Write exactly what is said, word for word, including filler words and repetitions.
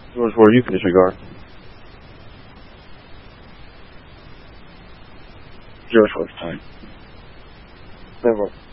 George Ford, you can disregard. George Ford's time. Never.